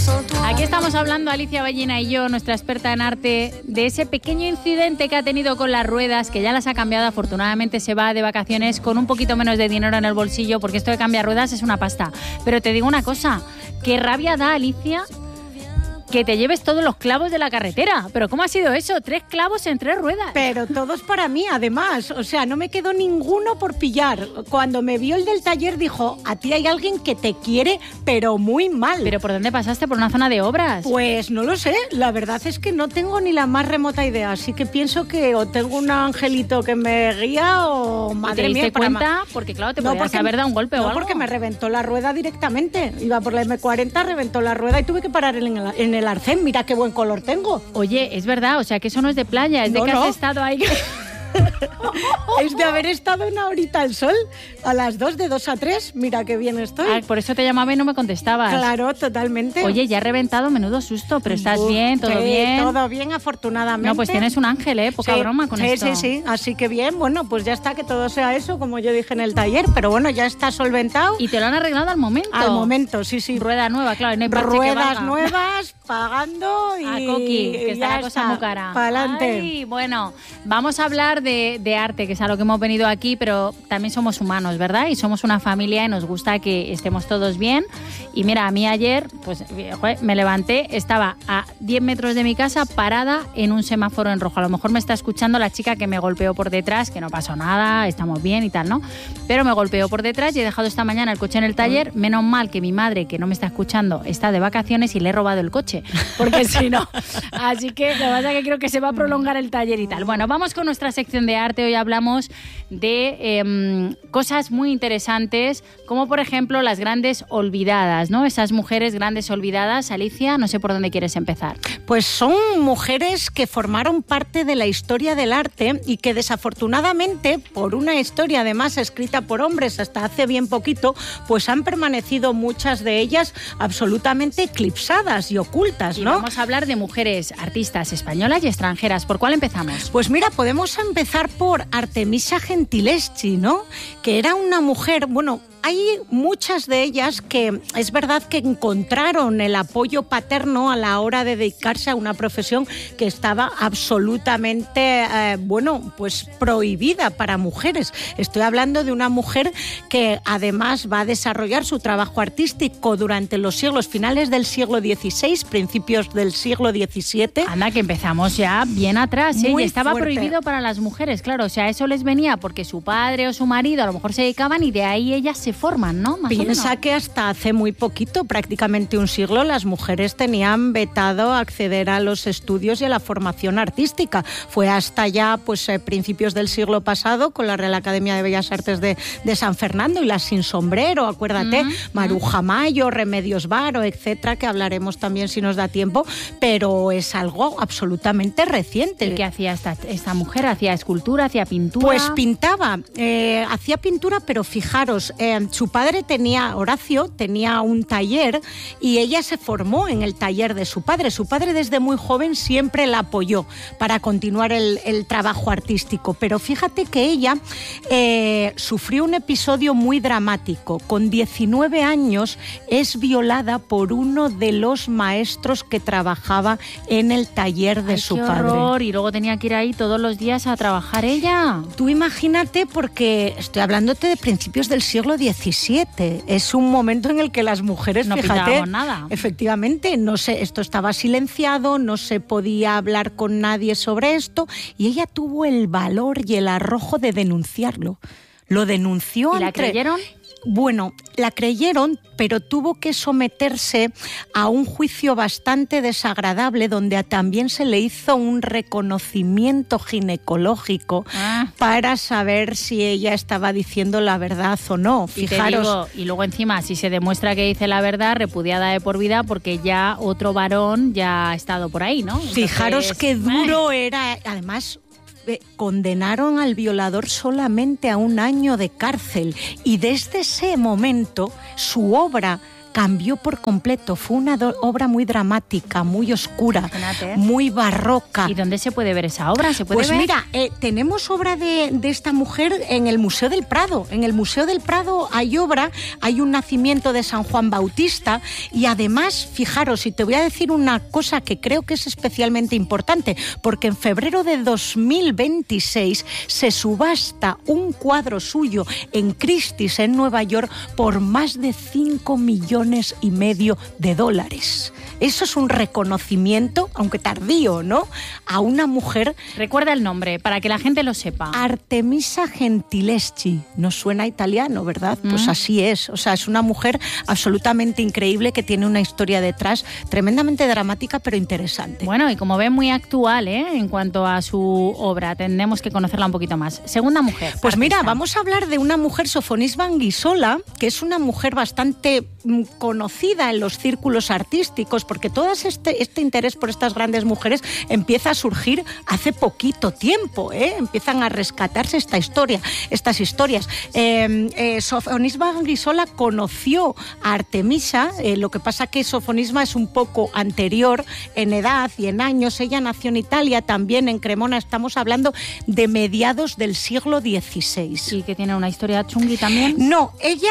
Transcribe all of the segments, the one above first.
Aquí estamos hablando, Alicia Ballina y yo, nuestra experta en arte, de ese pequeño incidente que ha tenido con las ruedas, que ya las ha cambiado. Afortunadamente se va de vacaciones con un poquito menos de dinero en el bolsillo, porque esto de cambiar ruedas es una pasta. Pero te digo una cosa, qué rabia da, Alicia, que te lleves todos los clavos de la carretera. ¿Pero cómo ha sido eso? 3 clavos en 3 ruedas. Pero todos para mí, además. O sea, no me quedó ninguno por pillar. Cuando me vio el del taller, dijo, a ti hay alguien que te quiere, pero muy mal. ¿Pero por dónde pasaste? ¿Por una zona de obras? Pues no lo sé. La verdad es que no tengo ni la más remota idea. Así que pienso que o tengo un angelito que me guía o, madre mía... ¿Te diste cuenta? Porque claro, te podrías haber dado un golpe o algo. No, porque me reventó la rueda directamente. Iba por la M40, reventó la rueda y tuve que parar en el arcén. Mira qué buen color tengo. Oye, es verdad, o sea que eso no es de playa, es de que has estado ahí. Es de haber estado una horita al sol, a las 2, de 2 a 3, mira qué bien estoy. Ah, por eso te llamaba y no me contestabas. Claro, totalmente. Oye, ya he reventado, menudo susto, pero ¿estás bien? ¿Todo bien? Todo bien, afortunadamente. No, pues tienes un ángel, poca broma con esto. Sí, así que bien, bueno, pues ya está, que todo sea eso, como yo dije en el taller, pero bueno, ya está solventado. ¿Y te lo han arreglado al momento? Al momento, sí. Rueda nueva, claro, no hay parche ruedas nuevas, pagando y... A Coqui, que está la cosa muy cara. Para adelante. Ay, bueno, vamos a hablar de arte, que es a lo que hemos venido aquí, pero también somos humanos, ¿verdad? Y somos una familia y nos gusta que estemos todos bien. Y mira, a mí ayer, pues me levanté, estaba a 10 metros de mi casa parada en un semáforo en rojo. A lo mejor me está escuchando la chica que me golpeó por detrás, que no pasó nada, estamos bien y tal, ¿no? Pero me golpeó por detrás y he dejado esta mañana el coche en el taller. Menos mal que mi madre, que no me está escuchando, está de vacaciones y le he robado el coche, porque si no... Así que lo que pasa es que creo que se va a prolongar el taller y tal. Bueno, vamos con nuestra sección de arte. Hoy hablamos de cosas muy interesantes, como por ejemplo las grandes olvidadas, ¿no? Esas mujeres grandes olvidadas. Alicia, no sé por dónde quieres empezar. Pues son mujeres que formaron parte de la historia del arte y que desafortunadamente, por una historia además escrita por hombres hasta hace bien poquito, pues han permanecido muchas de ellas absolutamente eclipsadas y ocultas, ¿no? Y vamos a hablar de mujeres artistas españolas y extranjeras. ¿Por cuál empezamos? Pues mira, podemos empezar por Artemisia Gentileschi, ¿no? Que era una mujer, bueno... Hay muchas de ellas que es verdad que encontraron el apoyo paterno a la hora de dedicarse a una profesión que estaba absolutamente, pues prohibida para mujeres. Estoy hablando de una mujer que además va a desarrollar su trabajo artístico durante los siglos finales del siglo XVI, principios del siglo XVII. Anda, que empezamos ya bien atrás, ¿eh? Muy Y estaba fuerte. prohibido para las mujeres, claro. O sea, eso les venía porque su padre o su marido a lo mejor se dedicaban y de ahí ellas se forman, ¿no? Más Piensa que hasta hace muy poquito, prácticamente un siglo, las mujeres tenían vetado acceder a los estudios y a la formación artística. Fue hasta ya pues principios del siglo pasado con la Real Academia de Bellas Artes de San Fernando y las sin sombrero, acuérdate, Maruja Mayo, Remedios Varo, etcétera, que hablaremos también si nos da tiempo, pero es algo absolutamente reciente. ¿Y qué hacía esta mujer? ¿Hacía escultura? ¿Hacía pintura? Pues pintaba, hacía pintura, pero fijaros, su padre Horacio tenía un taller y ella se formó en el taller de su padre. Su padre desde muy joven siempre la apoyó para continuar el trabajo artístico, pero fíjate que ella sufrió un episodio muy dramático. Con 19 años es violada por uno de los maestros que trabajaba en el taller de su padre. ¡Qué horror! Y luego tenía que ir ahí todos los días a trabajar ella. Tú imagínate, porque estoy hablándote de principios del siglo XVII. Es un momento en el que las mujeres, no fíjate, pintábamos nada. Efectivamente, no sé, esto estaba silenciado, no se podía hablar con nadie sobre esto, y ella tuvo el valor y el arrojo de denunciarlo. Lo denunció. ¿Y la creyeron? Bueno, la creyeron, pero tuvo que someterse a un juicio bastante desagradable donde también se le hizo un reconocimiento ginecológico para saber si ella estaba diciendo la verdad o no. Fijaros. Y luego encima, si se demuestra que dice la verdad, repudiada de por vida porque ya otro varón ya ha estado por ahí, ¿no? Entonces, fijaros qué duro era, además... Condenaron al violador solamente a 1 año de cárcel y desde ese momento su obra cambió por completo. Fue una obra muy dramática, muy oscura, Imagínate. muy barroca. ¿Y dónde se puede ver esa obra? ¿Se puede Pues ver? mira, tenemos obra de esta mujer en el Museo del Prado. En el Museo del Prado hay obra, hay un nacimiento de San Juan Bautista y además, fijaros, y te voy a decir una cosa que creo que es especialmente importante, porque en febrero de 2026 se subasta un cuadro suyo en Christie's en Nueva York por más de $5,5 millones de dólares. Eso es un reconocimiento, aunque tardío, ¿no?, a una mujer. Recuerda el nombre, para que la gente lo sepa. Artemisa Gentileschi. No suena italiano, ¿verdad? Pues así es. O sea, es una mujer absolutamente increíble que tiene una historia detrás tremendamente dramática, pero interesante. Bueno, y como ven, muy actual, en cuanto a su obra. Tendremos que conocerla un poquito más. Segunda mujer. Pues artista. mira, vamos a hablar de una mujer, Sofonisba Anguissola, que es una mujer bastante conocida en los círculos artísticos, porque todo este interés por estas grandes mujeres empieza a surgir hace poquito tiempo, empiezan a rescatarse estas historias. Sofonisba Anguissola conoció a Artemisa, lo que pasa que Sofonisba es un poco anterior en edad y en años. Ella nació en Italia, también en Cremona, estamos hablando de mediados del siglo XVI. ¿Y que tiene una historia chungui también? No,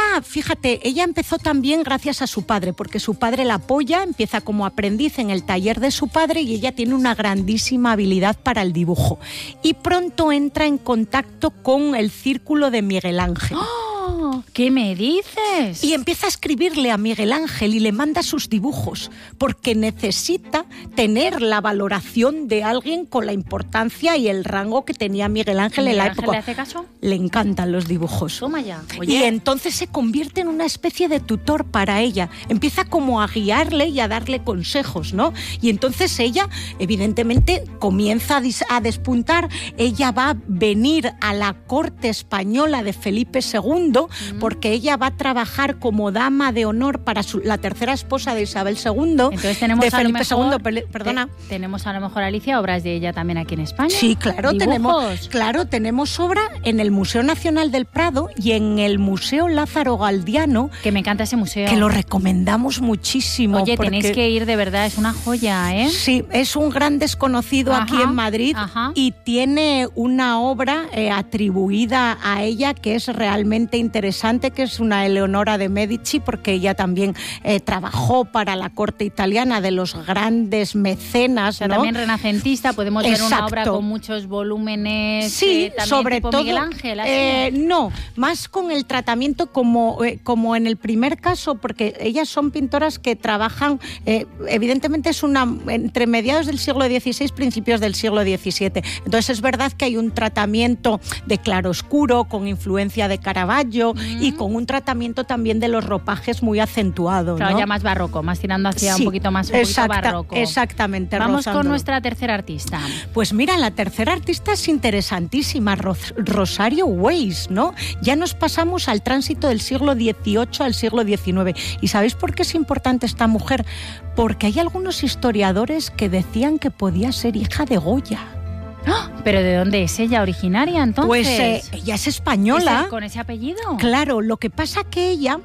ella empezó también gracias a su padre, porque su padre la apoya, empieza como aprendiz en el taller de su padre y ella tiene una grandísima habilidad para el dibujo. Y pronto entra en contacto con el círculo de Miguel Ángel. ¡Oh! ¿Qué me dices? Y empieza a escribirle a Miguel Ángel y le manda sus dibujos, porque necesita tener la valoración de alguien con la importancia y el rango que tenía Miguel Ángel en la época. ¿Le hace caso? Le encantan los dibujos. Toma ya. Oye. Y entonces se convierte en una especie de tutor para ella. Empieza como a guiarle y a darle consejos, ¿no? Y entonces ella, evidentemente, comienza a despuntar. Ella va a venir a la corte española de Felipe II, porque ella va a trabajar como dama de honor para la tercera esposa de Isabel II. Entonces tenemos de Felipe II, perdona. Tenemos a lo mejor, Alicia, obras de ella también aquí en España. Sí, claro, ¿Dibujos? tenemos obra en el Museo Nacional del Prado y en el Museo Lázaro Galdiano. Que me encanta ese museo. Que lo recomendamos muchísimo. Oye, tenéis que ir, de verdad, es una joya, ¿eh? Sí, es un gran desconocido aquí en Madrid y tiene una obra atribuida a ella que es realmente interesante, que es una Eleonora de Medici, porque ella también trabajó para la corte italiana de los grandes mecenas, ¿no? También renacentista, podemos ver una obra con muchos volúmenes. Sí, sobre tipo todo Miguel Ángel. ¿Así? No, más con el tratamiento como en el primer caso, porque ellas son pintoras que trabajan, evidentemente es una entre mediados del siglo XVI, principios del siglo XVII. Entonces es verdad que hay un tratamiento de claroscuro con influencia de Caravaggio y con un tratamiento también de los ropajes muy acentuado. Claro, ¿no? Ya más barroco, más tirando hacia un poquito más barroco. Exactamente. Vamos rozándolo. con nuestra tercera artista. Pues mira, la tercera artista es interesantísima, Rosario Weiss, ¿no? Ya nos pasamos al tránsito del siglo XVIII al siglo XIX. ¿Y sabéis por qué es importante esta mujer? Porque hay algunos historiadores que decían que podía ser hija de Goya. ¿Pero de dónde es ella originaria, entonces? Pues ella es española. ¿Con ese apellido? Claro, lo que pasa que ella,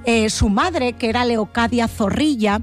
su madre, que era Leocadia Zorrilla,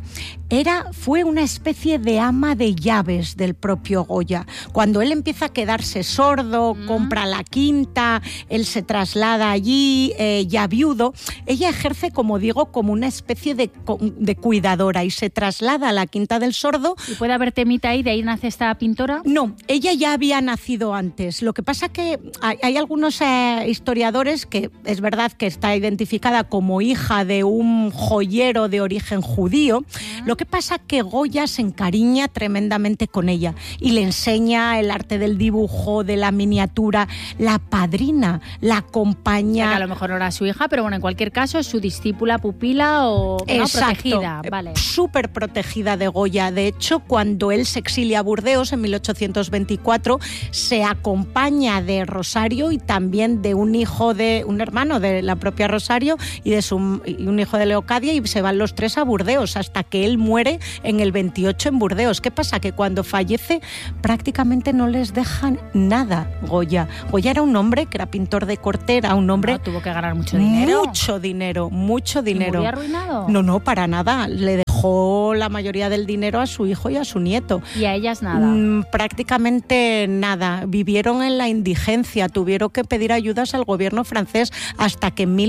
fue una especie de ama de llaves del propio Goya. Cuando él empieza a quedarse sordo, compra la quinta, él se traslada allí, ya viudo, ella ejerce, como digo, como una especie de cuidadora y se traslada a la Quinta del Sordo. ¿Y puede haber temita ahí, de ahí nace esta pintora? No, ella ya había nacido antes. Lo que pasa que hay algunos historiadores que es verdad que está identificada como hija de un joyero de origen judío. Lo que pasa que Goya se encariña tremendamente con ella y le enseña el arte del dibujo, de la miniatura, la padrina, la acompaña. O sea, que a lo mejor no era su hija, pero bueno, en cualquier caso es su discípula, pupila o ¿no? protegida. Vale. Súper protegida de Goya. De hecho, cuando él se exilia a Burdeos en 1824, se acompaña de Rosario y también de un hermano de la propia Rosario y un hijo de Leocadia, y se van los tres a Burdeos hasta que él muere en el 28 en Burdeos. ¿Qué pasa? Que cuando fallece prácticamente no les dejan nada, Goya. Goya era un hombre que era pintor de corte, era un hombre... No, tuvo que ganar mucho dinero. Mucho dinero. ¿Y murió arruinado? No, para nada. Le dejó la mayoría del dinero a su hijo y a su nieto. ¿Y a ellas nada? Prácticamente nada. Vivieron en la indigencia, tuvieron que pedir ayudas al gobierno francés hasta que en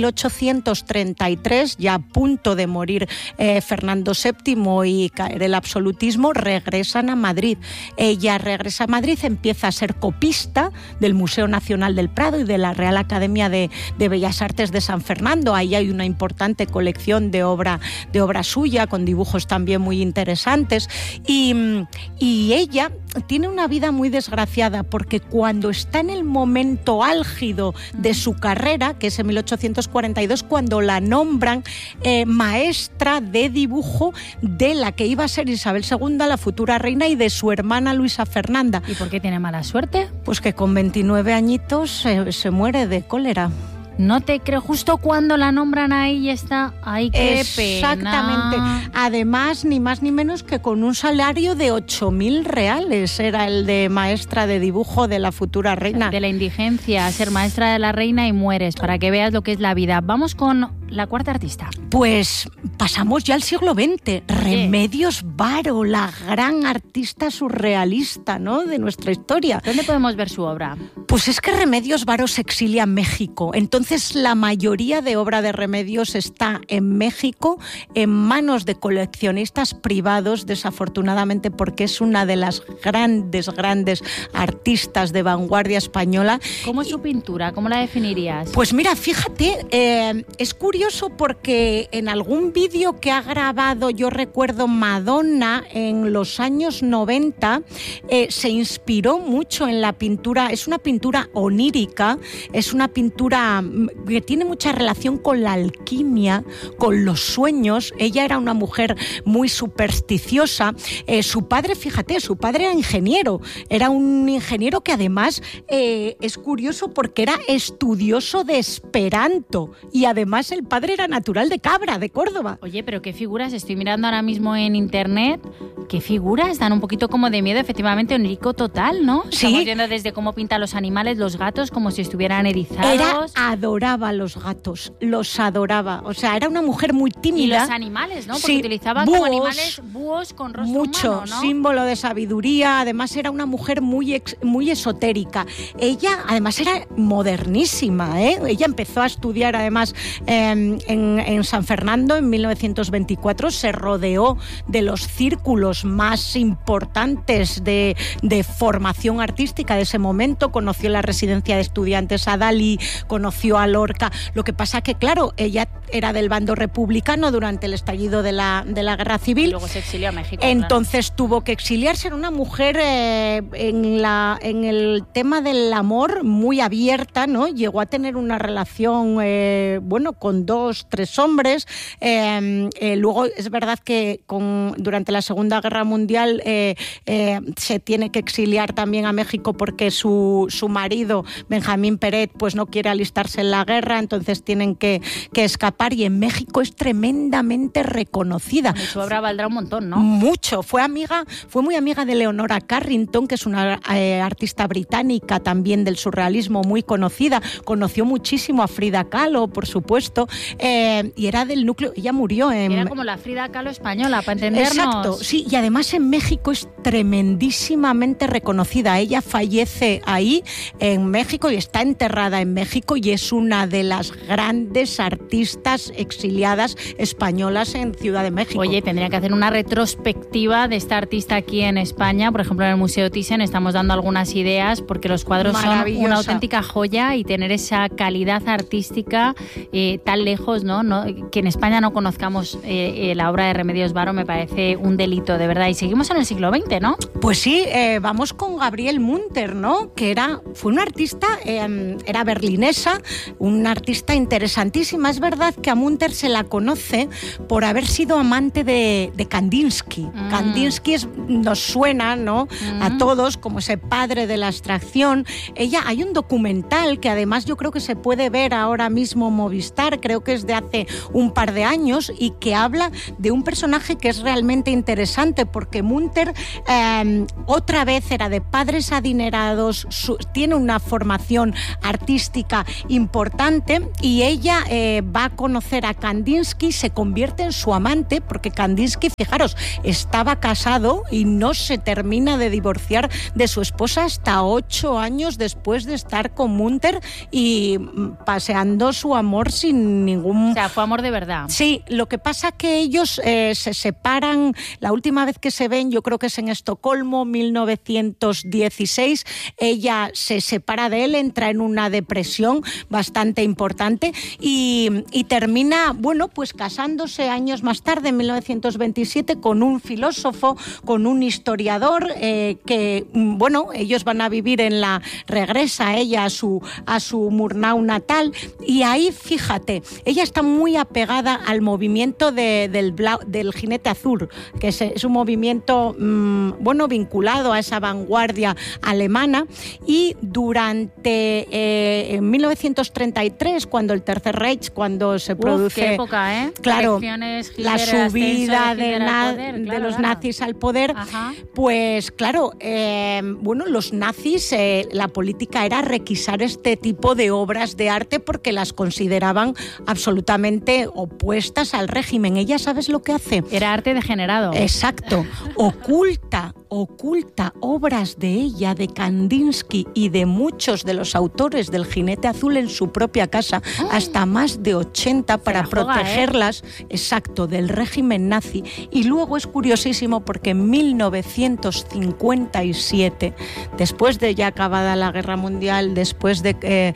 1833, ya a punto de morir Fernando VII y caer el absolutismo, regresan a Madrid. Ella regresa a Madrid, empieza a ser copista del Museo Nacional del Prado y de la Real Academia de Bellas Artes de San Fernando. Ahí hay una importante colección de obra suya, con dibujos también muy interesantes. Y ella tiene una vida muy desgraciada, porque cuando está en el momento álgido de su carrera, que es en 1842, cuando la nombran maestra de dibujo de la que iba a ser Isabel II, la futura reina, y de su hermana Luisa Fernanda. ¿Y por qué tiene mala suerte? Pues que con 29 añitos se muere de cólera. No te creo, justo cuando la nombran ahí está. ¡Ay, qué Exactamente. pena! Además, ni más ni menos que con un salario de 8.000 reales. Era el de maestra de dibujo de la futura reina. De la indigencia, ser maestra de la reina y mueres, para que veas lo que es la vida. Vamos con la cuarta artista. Pues pasamos ya al siglo XX. Remedios Varo, la gran artista surrealista, ¿no?, de nuestra historia. ¿Dónde podemos ver su obra? Pues es que Remedios Varo se exilia en México. Entonces, la mayoría de obra de Remedios está en México, en manos de coleccionistas privados, desafortunadamente, porque es una de las grandes artistas de vanguardia española. ¿Cómo es su pintura? ¿Cómo la definirías? Pues mira, fíjate, es curioso porque en algún vídeo que ha grabado, yo recuerdo, Madonna en los años 90, se inspiró mucho en la pintura. Es una pintura onírica, es una pintura que tiene mucha relación con la alquimia, con los sueños. Ella era una mujer muy supersticiosa. Su padre, fíjate, su padre era ingeniero. Era un ingeniero que además es curioso porque era estudioso de Esperanto y además el padre era natural de Cabra, de Córdoba. Oye, pero qué figuras, estoy mirando ahora mismo en internet, qué figuras, dan un poquito como de miedo, efectivamente, onírico total, ¿no? Sí. Estamos viendo desde cómo pinta los animales, los gatos, como si estuvieran erizados. Adoraba a los gatos, los adoraba. O sea, era una mujer muy tímida. Y los animales, ¿no? Porque sí, utilizaban búhos, como animales, búhos con rostro mucho, humano, ¿no? símbolo de sabiduría. Además, era una mujer muy esotérica. Ella, además, era modernísima, ¿eh? Ella empezó a estudiar, además, en San Fernando en 1924. Se rodeó de los círculos más importantes de formación artística de ese momento. Conoció la residencia de estudiantes a Dalí, conoció a Lorca. Lo que pasa que, claro, ella era del bando republicano durante el estallido de la Guerra Civil. Y luego se exilió a México. Entonces tuvo que exiliarse. Era una mujer en el tema del amor muy abierta, ¿no? Llegó a tener una relación, con 2, 3 hombres. Luego es verdad que durante la Segunda Guerra Mundial se tiene que exiliar también a México porque su marido, Benjamín Peret, pues no quiere alistarse en la guerra, entonces tienen que escapar, y en México es tremendamente reconocida. Y su obra valdrá un montón, ¿no? Mucho. Fue muy amiga de Leonora Carrington, que es una artista británica también del surrealismo muy conocida. Conoció muchísimo a Frida Kahlo, por supuesto, y era del núcleo. Ella murió en... Era como la Frida Kahlo española, para entendernos. Exacto, sí, y además en México es tremendísimamente reconocida. Ella fallece ahí, en México, y está enterrada en México, y es una de las grandes artistas exiliadas españolas en Ciudad de México. Oye, tendría que hacer una retrospectiva de esta artista aquí en España. Por ejemplo, en el Museo Thyssen estamos dando algunas ideas, porque los cuadros son una auténtica joya, y tener esa calidad artística tan lejos, ¿no? Que en España no conozcamos la obra de Remedios Varo me parece un delito, de de verdad. Y seguimos en el siglo XX, ¿no? Pues sí, vamos con Gabriele Munter, ¿no? Que fue una artista, era berlinesa, una artista interesantísima. Es verdad que a Munter se la conoce por haber sido amante de Kandinsky. Kandinsky nos suena, ¿no? A todos como ese padre de la abstracción. Hay un documental que además yo creo que se puede ver ahora mismo en Movistar, creo que es de hace un par de años, y que habla de un personaje que es realmente interesante, porque Munter otra vez era de padres adinerados, tiene una formación artística importante, y ella va a conocer a Kandinsky, se convierte en su amante, porque Kandinsky, fijaros, estaba casado y no se termina de divorciar de su esposa hasta 8 años después de estar con Munter y paseando su amor sin ningún... O sea, fue amor de verdad. Sí, lo que pasa que ellos se separan, la última vez que se ven yo creo que es en Estocolmo, 1916, ella se separa de él, entra en una depresión bastante importante y termina, bueno, pues casándose años más tarde, en 1927, con un filósofo, con un historiador, que, bueno, ellos van a vivir regresa ella a su Murnau natal, y ahí, fíjate, ella está muy apegada al movimiento del jinete azul, que es un movimiento, bueno, vinculado a esa vanguardia alemana, y durante en 1933, cuando el Tercer Reich, cuando se produce... qué época, ¿eh? Claro, la Hitler, subida de los nazis al poder. Ajá. Pues claro, bueno, los nazis, la política era requisar este tipo de obras de arte porque las consideraban absolutamente opuestas al régimen. Ella, ¿sabes lo que hace? Era arte degenerado. Exacto. Oculta obras de ella, de Kandinsky y de muchos de los autores del Jinete Azul en su propia casa, hasta más de 80, para protegerlas, exacto, del régimen nazi. Y luego es curiosísimo porque en 1957, después de ya acabada la Guerra Mundial, después de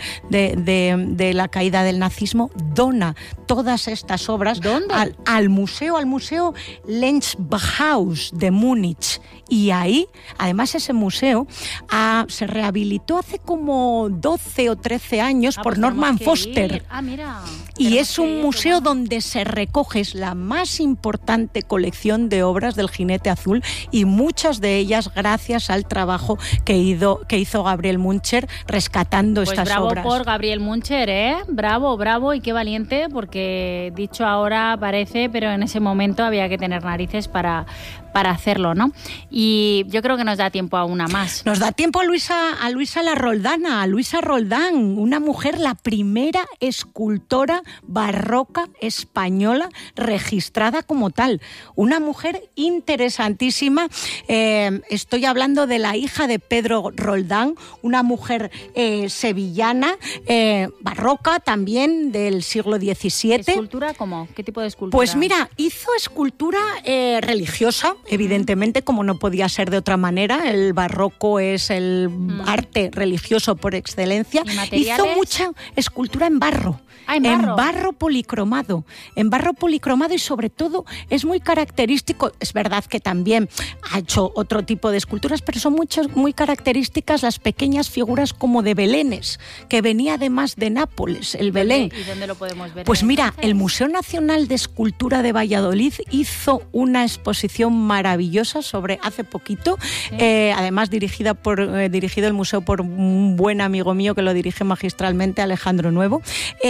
la caída del nazismo, dona todas estas obras al museo Lenzbachhaus de Múnich. Y ahí, además, ese museo se rehabilitó hace como 12 o 13 años por Norman Foster. Mira. Y es un museo donde se recoge la más importante colección de obras del Jinete Azul, y muchas de ellas gracias al trabajo que hizo Gabriele Munter rescatando estas obras. Bravo por Gabriele Munter, ¿eh? Bravo, y qué valiente, porque dicho ahora parece, pero en ese momento había que tener narices para hacerlo, ¿no? Y yo creo que nos da tiempo a una más. Nos da tiempo a Luisa la Roldana, a Luisa Roldán, una mujer, la primera escultora barroca española registrada como tal. Una mujer interesantísima. Estoy hablando de la hija de Pedro Roldán, una mujer sevillana, barroca también, del siglo XVII. ¿Escultura cómo? ¿Qué tipo de escultura? Pues mira, hizo escultura religiosa, evidentemente, como no podía ser de otra manera. El barroco es el arte religioso por excelencia. Hizo mucha escultura en barro. En barro policromado. En barro policromado, y sobre todo es muy característico, es verdad que también ha hecho otro tipo de esculturas, pero son muy características las pequeñas figuras como de belenes, que venía además de Nápoles, el Belén. ¿Y dónde lo podemos ver? Pues mira, el Museo Nacional de Escultura de Valladolid hizo una exposición maravillosa sobre hace poquito, además dirigido el museo por un buen amigo mío que lo dirige magistralmente, Alejandro Nuevo,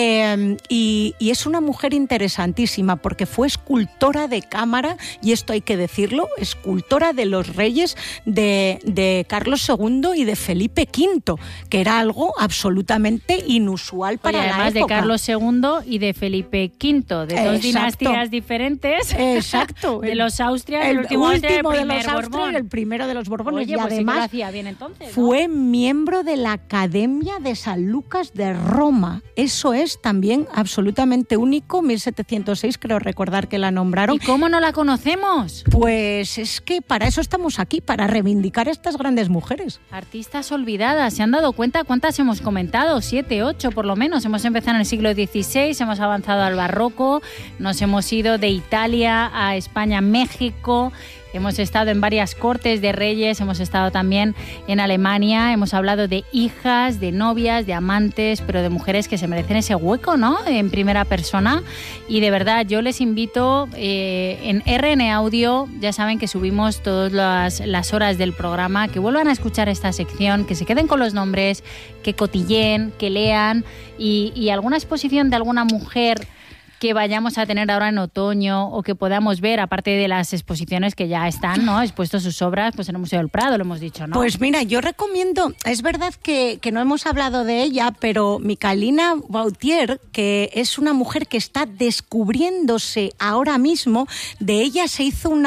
y es una mujer interesantísima porque fue escultora de cámara, y esto hay que decirlo, escultora de los reyes de Carlos II y de Felipe V, que era algo absolutamente inusual para la época. Además de Carlos II y de Felipe V, de dos dinastías diferentes. Exacto. De los Austrias, el último de los Austrias y el primero de los Borbones. Oye, y pues además sí que lo hacía bien entonces, ¿no? Fue miembro de la Academia de San Lucas de Roma. Eso es también absolutamente único. 1706, creo recordar que la nombraron. ¿Y cómo no la conocemos? Pues es que para eso estamos aquí, para reivindicar a estas grandes mujeres. Artistas olvidadas. ¿Se han dado cuenta cuántas hemos comentado? 7, 8 por lo menos. Hemos empezado en el siglo XVI, hemos avanzado al barroco, nos hemos ido de Italia a España, México, hemos estado en varias cortes de reyes, hemos estado también en Alemania, hemos hablado de hijas, de novias, de amantes, pero de mujeres que se merecen ese hueco, ¿no? En primera persona. Y de verdad, yo les invito en RN Audio, ya saben que subimos todas las horas del programa, que vuelvan a escuchar esta sección, que se queden con los nombres, que cotilleen, que lean y alguna exposición de alguna mujer que vayamos a tener ahora en otoño o que podamos ver, aparte de las exposiciones que ya están, ¿no? Expuestos sus obras, pues en el Museo del Prado, lo hemos dicho, ¿no? Pues mira, yo recomiendo, es verdad que no hemos hablado de ella, pero Micaëlina Bauthier, que es una mujer que está descubriéndose ahora mismo, de ella se hizo una